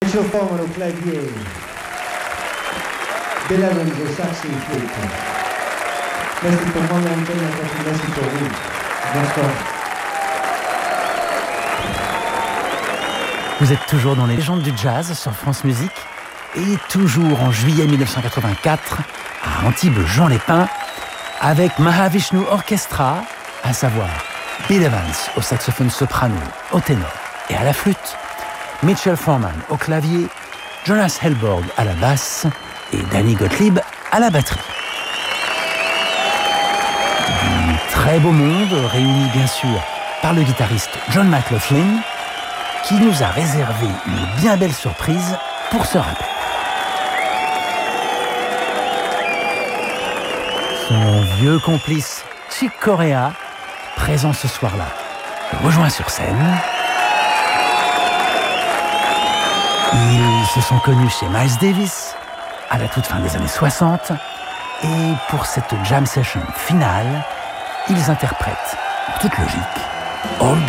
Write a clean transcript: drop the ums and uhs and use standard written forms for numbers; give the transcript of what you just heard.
Mitchell Foreman au clavier, Bill Evans au sax et flûte. Merci pour moi-même, merci pour vous. Bonsoir. Vous êtes toujours dans les légendes du jazz sur France Musique et toujours en juillet 1984 à Antibes-Jean Lépin avec Mahavishnu Orchestra, à savoir Bill Evans au saxophone soprano, au ténor et à la flûte, Mitchell Foreman au clavier, Jonas Hellborg à la basse et Danny Gottlieb à la batterie. Du très beau monde réuni bien sûr par le guitariste John McLaughlin qui nous a réservé une bien belle surprise pour ce rappel. Son vieux complice Chick Corea, présent ce soir-là, le rejoint sur scène. Ils se sont connus chez Miles Davis à la toute fin des années 60 et pour cette jam session finale, ils interprètent, en toute logique, All